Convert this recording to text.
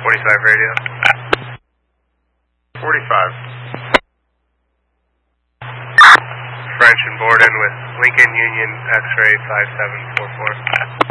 45 radio. 45. French and Borden with Lincoln Union X-ray 5744.